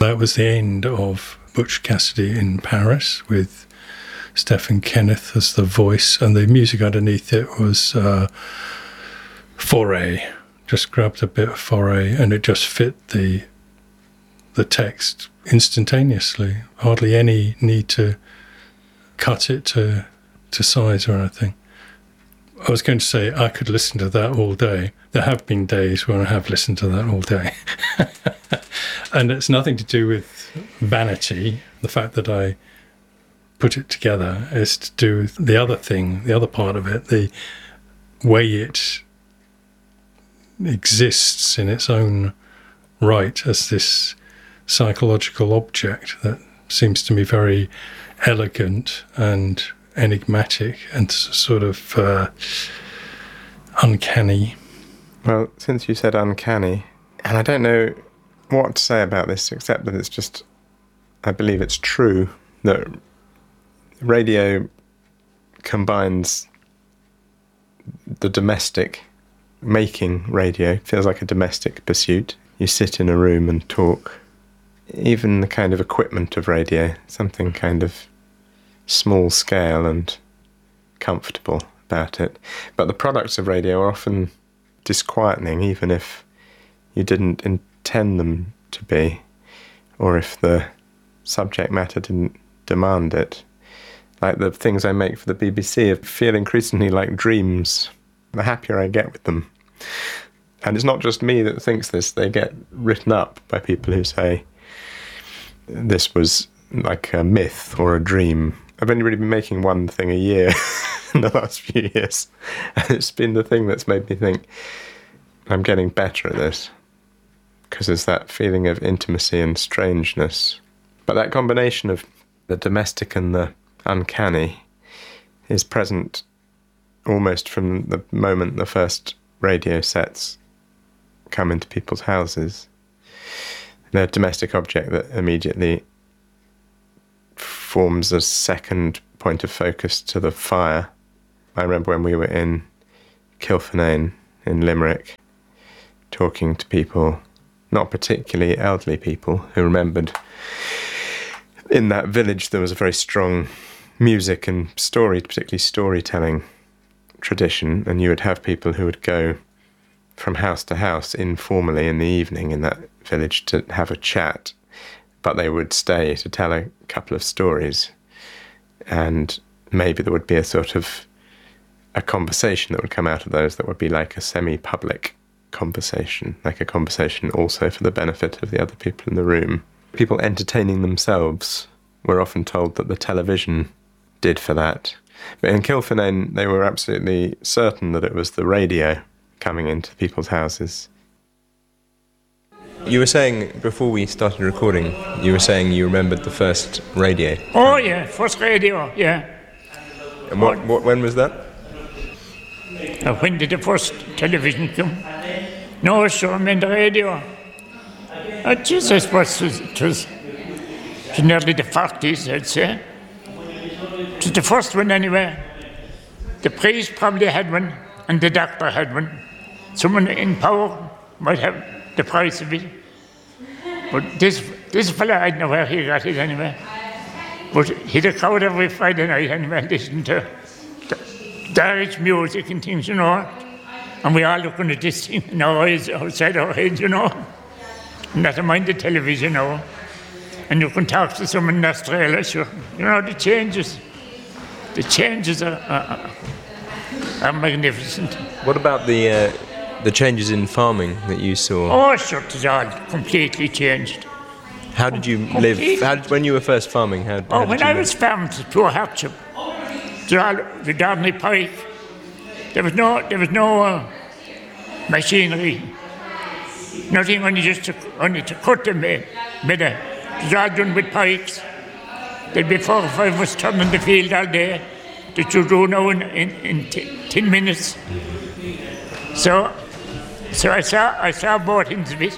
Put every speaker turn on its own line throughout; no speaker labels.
That was the end of Butch Cassidy in Paris with Stephen Kenneth as the voice, and the music underneath it was Foray. Just grabbed a bit of Foray, and it just fit the text instantaneously. Hardly any need to cut it to size or anything. I was going to say I could listen to that all day. There have been days when I have listened to that all day. And it's nothing to do with vanity, the fact that I put it together. It's to do with the other thing, the other part of it, the way it exists in its own right as this psychological object that seems to me very elegant and enigmatic and sort of uncanny.
Well, since you said uncanny, and I don't know what to say about this except that it's just, I believe it's true that radio combines the domestic, making radio feels like a domestic pursuit. You sit in a room and talk. Even the kind of equipment of radio, something kind of small scale and comfortable about it. But the products of radio are often disquieting, even if you didn't intend them to be, or if the subject matter didn't demand it. Like the things I make for the BBC feel increasingly like dreams, the happier I get with them. And it's not just me that thinks this, they get written up by people who say this was like a myth or a dream. I've only really been making one thing a year in the last few years, and it's been the thing that's made me think I'm getting better at this, because there's that feeling of intimacy and strangeness. But that combination of the domestic and the uncanny is present almost from the moment the first radio sets come into people's houses. They're a domestic object that immediately forms a second point of focus to the fire. I remember when we were in Kilfinane in Limerick, talking to people, not particularly elderly people, who remembered in that village there was a very strong music and particularly storytelling tradition, and you would have people who would go from house to house informally in the evening in that village to have a chat, but they would stay to tell a couple of stories, and maybe there would be a sort of a conversation that would come out of those that would be like a semi-public conversation, like a conversation also for the benefit of the other people in the room. People entertaining themselves were often told that the television did for that. But in Kilfinane, they were absolutely certain that it was the radio coming into people's houses. You were saying, before we started recording, you were saying you remembered the first radio.
Oh, yeah, first radio, yeah.
And when was that?
When did the first television come? No, sure, I mean the radio. Jesus, I suppose it was nearly the 40s, I'd say. It was the first one anyway. The priest probably had one, and the doctor had one. Someone in power might have the price of it. But this fella, I don't know where he got it anyway. But he'd a crowd every Friday night anyway, listening to Irish music and things, you know. And we all looking at this thing in our eyes, outside our heads, you know. Not to mind the television now. And you can talk to someone in Australia, sure. You know, the changes are magnificent.
What about the changes in farming that you saw?
Oh, sure, it was all completely changed.
How did you live? When you were first farming, how did you
when I was farming, it was pure hardship. It was all the ordinary pike. There was no machinery. Nothing, only to cut them. It was all done with pikes. There'd be 4 or 5 of us turning the field all day that you do now in 10 minutes. So I saw both ends of it.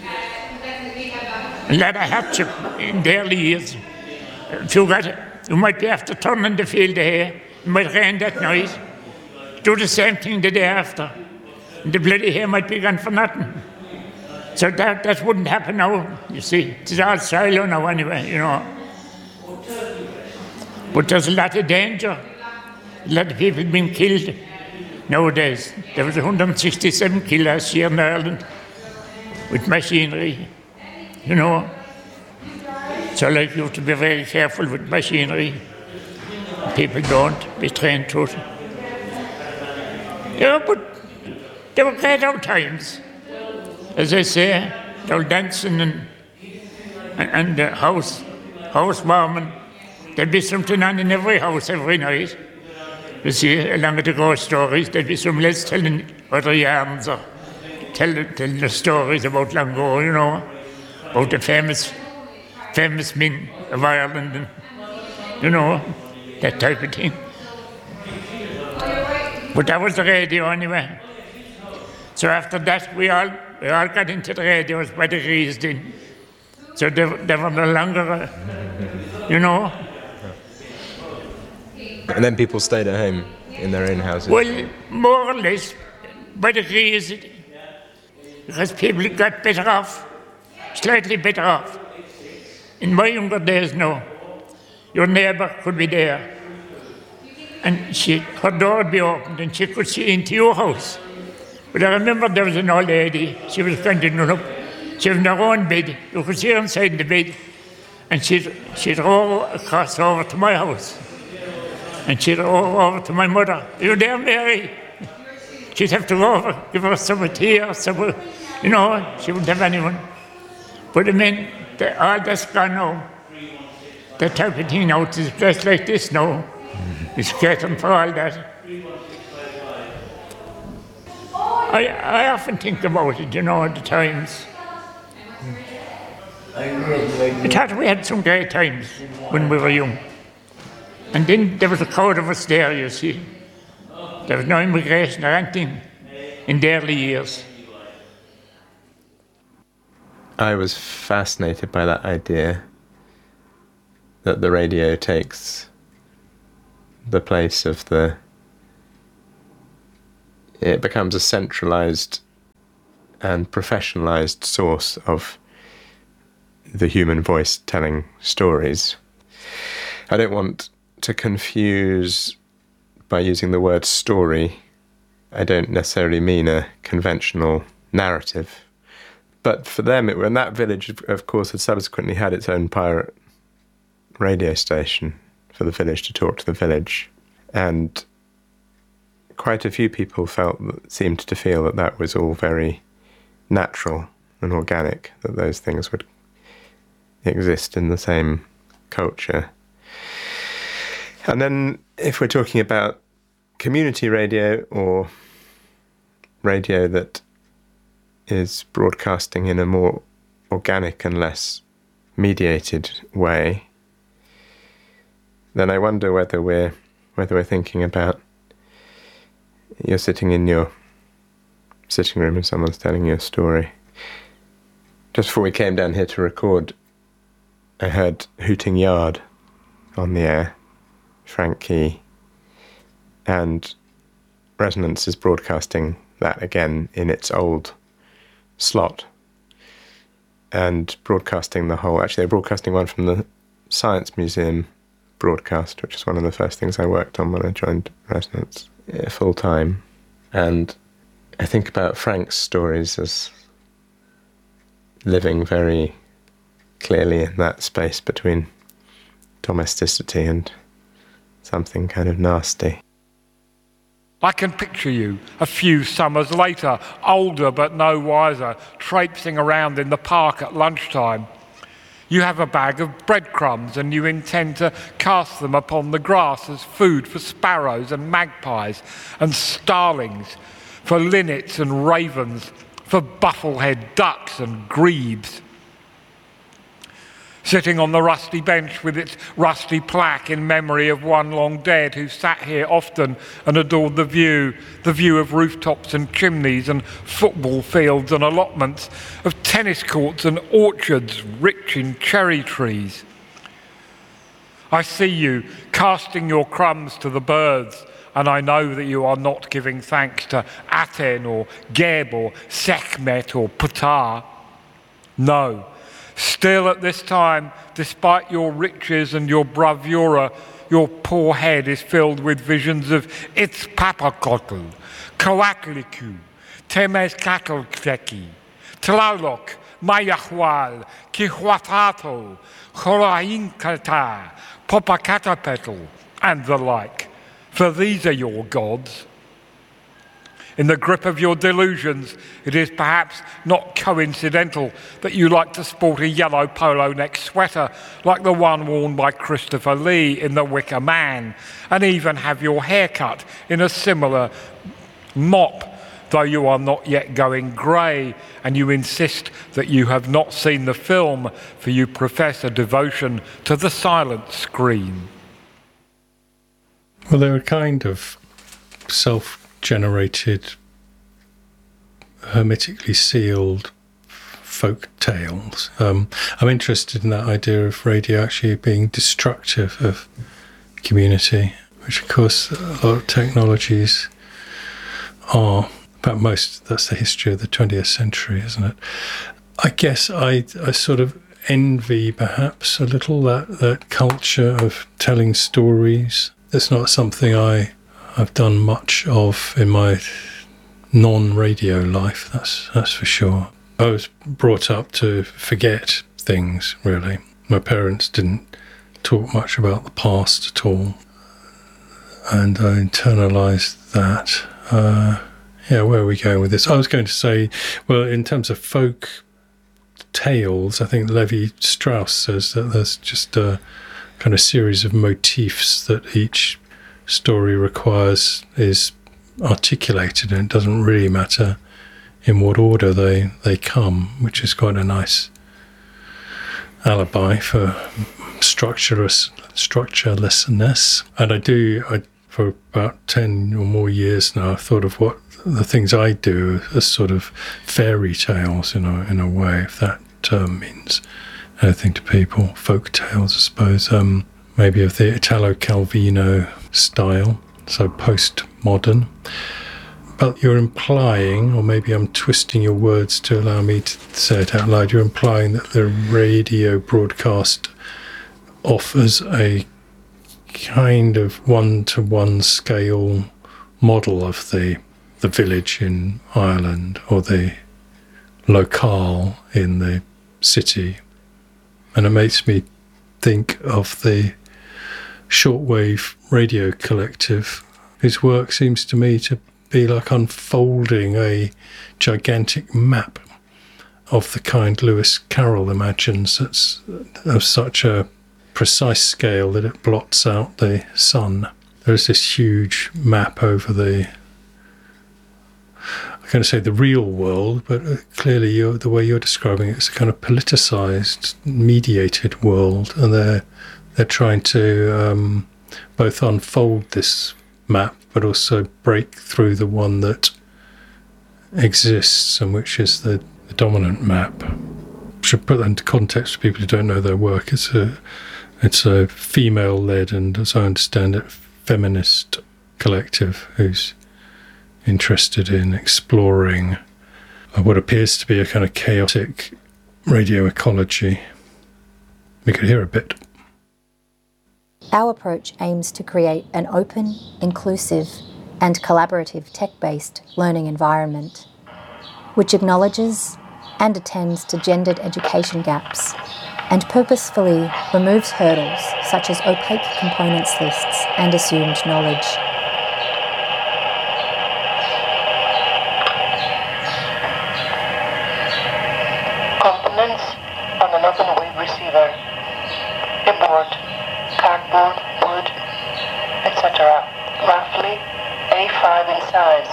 A lot of hardship in the early years. You might be after turning the field here, it might rain that night, do the same thing the day after, and the bloody hay might be gone for nothing. So that wouldn't happen now, you see. It's all silo now anyway, you know. But there's a lot of danger. A lot of people being killed nowadays. There was 167 killed last year in Ireland with machinery, you know. So like you have to be very careful with machinery. People don't be trained to it. Yeah, but they were great old times. As I say, they were dancing and house warming. There'd be something on in every house every night. You see, along with the ghost stories, there'd be some lads telling other yarns or telling the stories about long ago, you know, about the famous men of Ireland and, you know, that type of thing. But that was the radio anyway. So after that, we all got into the radios by degrees then. So they were no longer, you know.
And then people stayed at home in their own houses?
Well, more or less, by degrees, because people got better off, slightly better off. In my younger days now, your neighbour could be there, and her door would be opened and she could see into your house. But I remember there was an old lady, she was kind of done up, she was in her own bed, you could see her inside the bed, and she'd row across over to my house. And she'd row over to my mother. Are you there, Mary? She'd have to go over, give her some tea or some, you know, she wouldn't have anyone. But I mean, all that's gone now. That type of thing now, it's just like this now. It's catering for all that. I often think about it, you know, at the times. I thought we had some great times when we were young. And then there was a crowd of us there, you see. There was no immigration or anything in the early years.
I was fascinated by that idea that the radio takes the place of it becomes a centralised and professionalised source of the human voice telling stories. I don't want to confuse, by using the word story, I don't necessarily mean a conventional narrative. But for them, and that village, of course, had subsequently had its own pirate radio station for the village to talk to the village. And quite a few people seemed to feel that that was all very natural and organic, that those things would exist in the same culture. And then if we're talking about community radio or radio that is broadcasting in a more organic and less mediated way, then I wonder whether we're thinking about you're sitting in your sitting room and someone's telling you a story. Just before we came down here to record, I heard Hooting Yard on the air, Frank Key, and Resonance is broadcasting that again in its old slot and broadcasting the whole. Actually, they're broadcasting one from the Science Museum broadcast, which is one of the first things I worked on when I joined Resonance full time. And I think about Frank's stories as living very clearly in that space between domesticity and something kind of nasty.
I can picture you a few summers later, older but no wiser, traipsing around in the park at lunchtime. You have a bag of breadcrumbs and you intend to cast them upon the grass as food for sparrows and magpies and starlings, for linnets and ravens, for bufflehead ducks and grebes. Sitting on the rusty bench with its rusty plaque in memory of one long dead who sat here often and adored the view of rooftops and chimneys and football fields and allotments, of tennis courts and orchards rich in cherry trees. I see you casting your crumbs to the birds, and I know that you are not giving thanks to Aten or Geb or Sekhmet or Ptah. No. Still at this time, despite your riches and your bravura, your poor head is filled with visions of Itzpapakotl, Coatlicu, Temescatl, Tlaloc, Mayahwal, Kihuatato, Horainkata, Popocatépetl, and the like. For these are your gods. In the grip of your delusions, it is perhaps not coincidental that you like to sport a yellow polo neck sweater like the one worn by Christopher Lee in The Wicker Man, and even have your hair cut in a similar mop, though you are not yet going grey, and you insist that you have not seen the film, for you profess a devotion to the silent screen.
Well, they're a kind of self-generated, hermetically sealed folk tales. I'm interested in that idea of radio actually being destructive of community, which of course a lot of technologies are. But that's the history of the 20th century, isn't it? I guess I sort of envy perhaps a little that culture of telling stories. It's not something I've done much of in my non-radio life, that's for sure. I was brought up to forget things, really. My parents didn't talk much about the past at all, and I internalised that. Where are we going with this? I was going to say, well, in terms of folk tales, I think Levi-Strauss says that there's just a kind of series of motifs that each story requires is articulated, and it doesn't really matter in what order they come, which is quite a nice alibi for structurelessness. And I for about 10 or more years now, I've thought of what the things I do as sort of fairy tales, in a way, if that term means anything to people. Folk tales, I suppose, maybe of the Italo Calvino style, so postmodern. But you're implying, or maybe I'm twisting your words to allow me to say it out loud, you're implying that the radio broadcast offers a kind of one-to-one scale model of the village in Ireland, or the locale in the city. And it makes me think of the shortwave radio collective, whose work seems to me to be like unfolding a gigantic map of the kind Lewis Carroll imagines, that's of such a precise scale that it blots out the sun. There's this huge map over I'm going to say the real world, but clearly the way you're describing it's a kind of politicised, mediated world, and they're trying to both unfold this map but also break through the one that exists and which is the dominant map. Should put that into context for people who don't know their work. It's a female-led and, as I understand it, feminist collective who's interested in exploring what appears to be a kind of chaotic radio ecology. We could hear a bit.
Our approach aims to create an open, inclusive, and collaborative tech-based learning environment, which acknowledges and attends to gendered education gaps and purposefully removes hurdles such as opaque components lists and assumed knowledge.
Components on an open wave receiver, a board, cardboard, wood, etc., roughly A5 in size.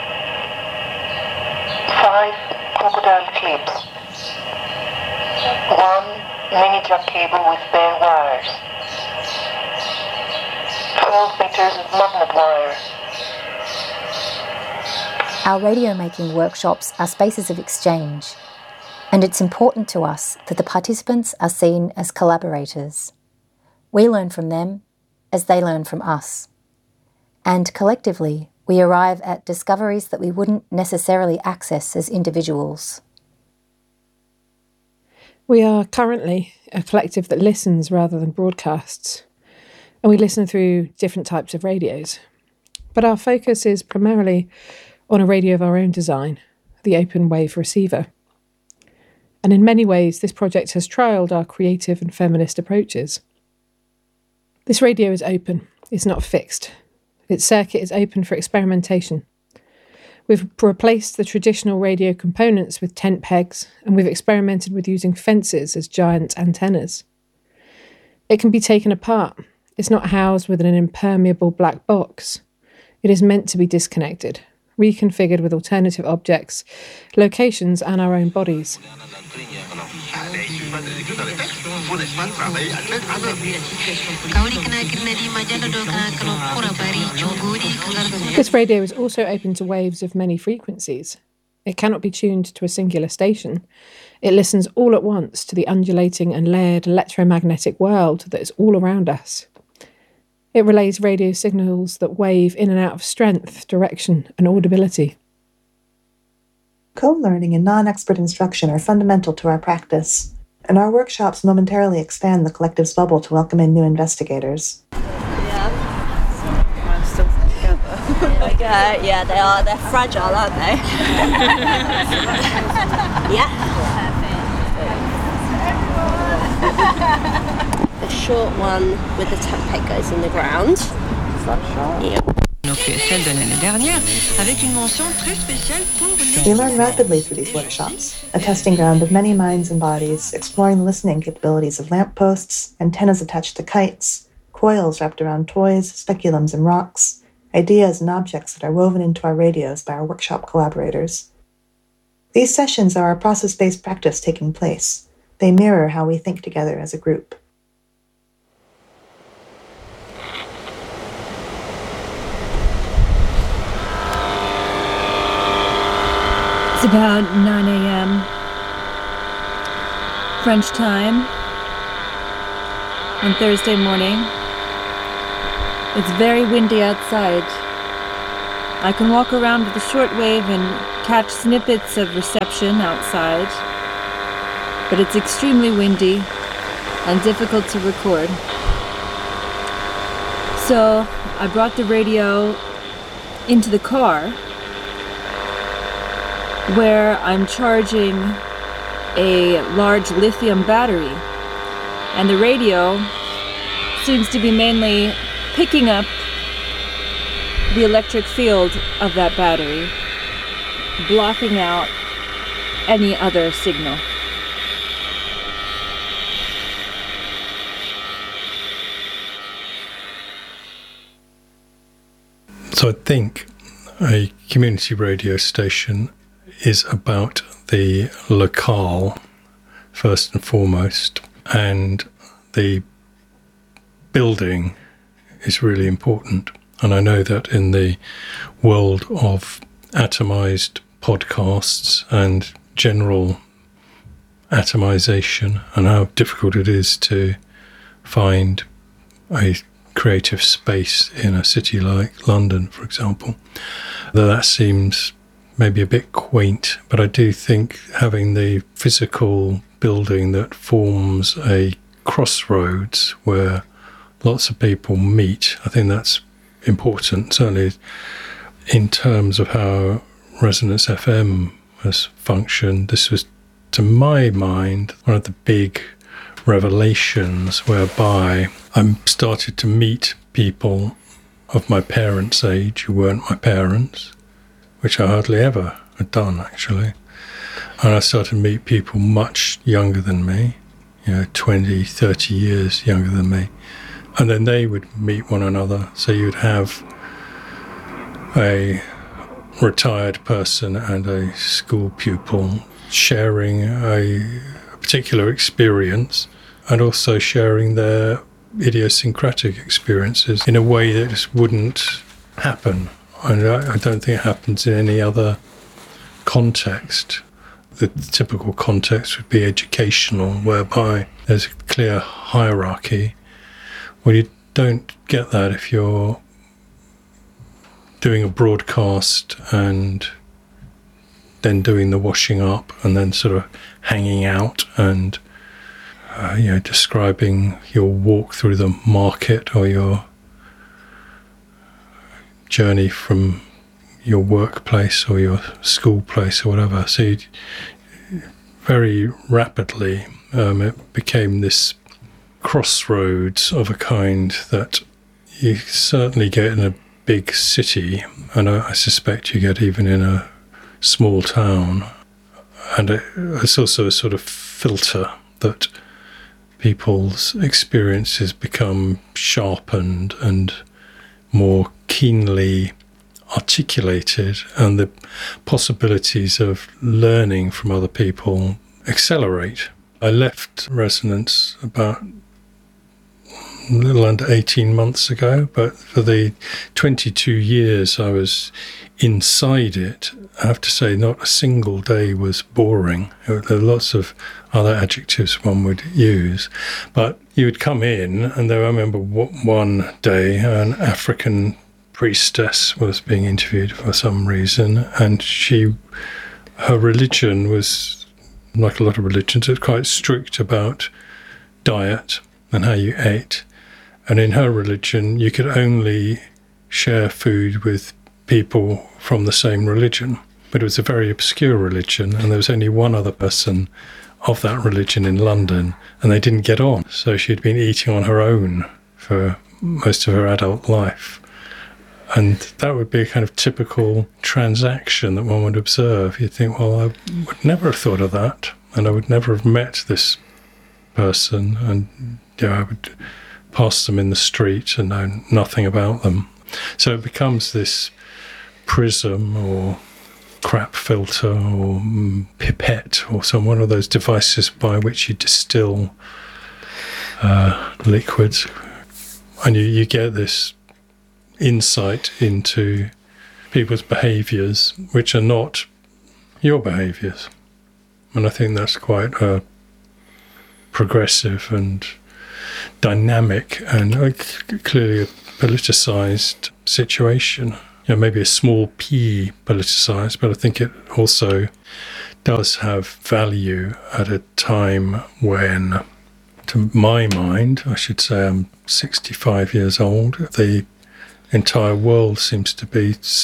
5 crocodile clips. 1 mini jack cable with bare wires. 12 meters of magnet wire.
Our radio making workshops are spaces of exchange, and it's important to us that the participants are seen as collaborators. We learn from them as they learn from us. And collectively, we arrive at discoveries that we wouldn't necessarily access as individuals.
We are currently a collective that listens rather than broadcasts, and we listen through different types of radios. But our focus is primarily on a radio of our own design, the open wave receiver. And in many ways, this project has trialled our creative and feminist approaches. This radio is open, it's not fixed. Its circuit is open for experimentation. We've replaced the traditional radio components with tent pegs, and we've experimented with using fences as giant antennas. It can be taken apart. It's not housed within an impermeable black box. It is meant to be disconnected, reconfigured with alternative objects, locations, and our own bodies. This radio is also open to waves of many frequencies. It cannot be tuned to a singular station. It listens all at once to the undulating and layered electromagnetic world that is all around us. It relays radio signals that wave in and out of strength, direction, and audibility.
Co-learning and non-expert instruction are fundamental to our practice, and our workshops momentarily expand the collective's bubble to welcome in new investigators.
Yeah, they are. They're fragile, aren't they? Yeah. The short one with the tent peg goes in the ground. Yeah.
We learn rapidly through these workshops, a testing ground of many minds and bodies, exploring the listening capabilities of lampposts, antennas attached to kites, coils wrapped around toys, speculums and rocks, ideas and objects that are woven into our radios by our workshop collaborators. These sessions are our process-based practice taking place. They mirror how we think together as a group.
It's about 9 a.m. French time on Thursday morning. It's very windy outside. I can walk around with the shortwave and catch snippets of reception outside, but it's extremely windy and difficult to record. So I brought the radio into the car, where I'm charging a large lithium battery, and the radio seems to be mainly picking up the electric field of that battery, blocking out any other signal.
So I think a community radio station is about the locale, first and foremost, and the building is really important. And I know that in the world of atomized podcasts and general atomization, and how difficult it is to find a creative space in a city like London, for example, that seems maybe a bit quaint, but I do think having the physical building that forms a crossroads where lots of people meet, I think that's important, certainly in terms of how Resonance FM has functioned. This was, to my mind, one of the big revelations whereby I started to meet people of my parents' age who weren't my parents, which I hardly ever had done, actually. And I started to meet people much younger than me, 20, 30 years younger than me. And then they would meet one another. So you'd have a retired person and a school pupil sharing a particular experience and also sharing their idiosyncratic experiences in a way that just wouldn't happen. And I don't think it happens in any other context. The typical context would be educational, whereby there's a clear hierarchy. Well, you don't get that if you're doing a broadcast and then doing the washing up and then sort of hanging out and describing your walk through the market or your journey from your workplace or your school place or whatever. So very rapidly it became this crossroads of a kind that you certainly get in a big city, and I suspect you get even in a small town. And it's also a sort of filter that people's experiences become sharpened and more keenly articulated, and the possibilities of learning from other people accelerate. I left Resonance about a little under 18 months ago, but for the 22 years I was inside it, I have to say not a single day was boring. There are lots of other adjectives one would use, but you would come in, and I remember one day an African priestess was being interviewed for some reason, and her religion was, like a lot of religions, it was quite strict about diet and how you ate. And in her religion, you could only share food with people from the same religion. But it was a very obscure religion, and there was only one other person of that religion in London, and they didn't get on. So she'd been eating on her own for most of her adult life. And that would be a kind of typical transaction that one would observe. You'd think, well, I would never have thought of that, and I would never have met this person, and I would pass them in the street and know nothing about them. So it becomes this prism or crap filter or pipette or one of those devices by which you distill liquids, and you get this insight into people's behaviours which are not your behaviours. And I think that's quite a progressive and dynamic and clearly a politicised situation. Maybe a small p politicised, but I think it also does have value at a time when, to my mind, I should say I'm 65 years old, the entire world seems to be